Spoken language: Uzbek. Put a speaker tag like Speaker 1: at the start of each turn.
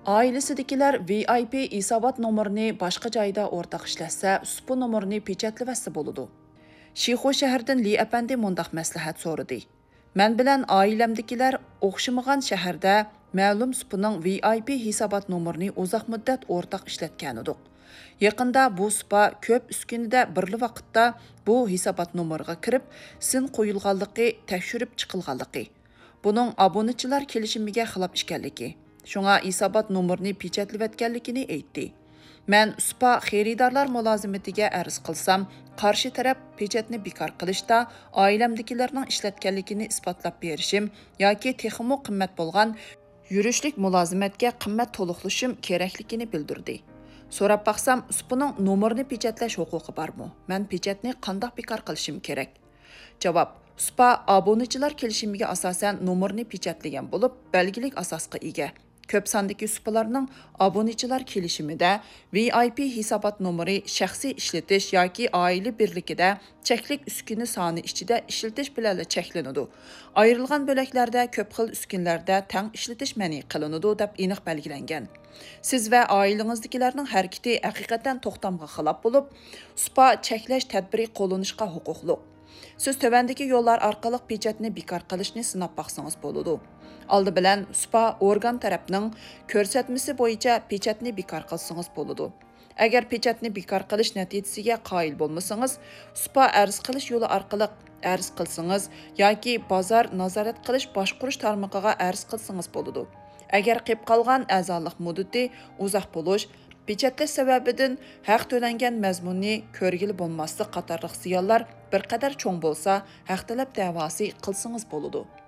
Speaker 1: Ailesidagilar VIP hisobot nomerini boshqa joyda o'rtaq ishlatsa, ushbu nomerni pechatlavasi bo'ladi. Shixo shahardan Li apandi mundaq maslahat so'radi. Men bilan oilamdagilar o'xshamagan shaharda ma'lum supaning VIP hisobot nomerini uzoq muddat o'rtaq ishlatgan edik. Yaqinda bu supa ko'p uskunida birli vaqtda bu hisobot nomeriga kirib, sin qo'yilganligi tekshirib chiqilganligi. Buning obunachilar kelishimiga xilof ekanligi. Şuna hisobot nomerini pechatlayotganligini aytdi. Men spa xaridorlar mulozimatiga arz qilsam, qarshi taraf pechatni bekor qilishda oilamdagilarning ishlatganligini isbotlab berishim yoki texmo qimmat bo'lgan yurishlik mulozimatga qimmat to'liqlashim kerakligini bildirdi. So'rab baqsam, spaning nomerini pechatlash huquqi bormi? Men pechatni qanday bekor qilishim kerak? Javob: Spa obunachilar kelishimiga asosan nomerni pechatlagan bo'lib, belgilik asosga ega. Ko'p sondagi supalarning obunachilar kelishimida VIP hisobot nomeri shaxsiy ishlatish yoki oila birligida cheklik uskuni soni ichida ishlatish bilan cheklanadi. Ayrilgan bo'laklarda ko'p xil uskunlarda tang ishlatish ma'ni qilinadi deb aniq belgilangan. Siz va oilangizdagilarning harakati haqiqatan to'xtamga xilof bo'lib, spa cheklash tadbiri qo'llanishga huquqli. Siz tövəndəki yollar arqalıq pechatni bekor qilishni sinab baqsangiz bo'ladi. Aldı bilan spa organ tarafning ko'rsatmasi bo'yicha pechatni bekor qilsangiz bo'ladi. Agar pechatni bekor qilish natijasiga qoyil bo'lmasangiz, spa arz qilish yo'li orqali arz qilsangiz yoki bozor nazorat qilish boshqarish tarmog'iga arz qilsangiz bo'ladi. Agar qolib qolgan a'zolik muddati uzoq bo'lish, pechatlash sababidan haq to'langan mazmunni ko'rgili bo'lmaslik qatorliq ziyonlar bir qadar cho'ng bo'lsa, haq talab da'vosi qilsangiz bo'ladi.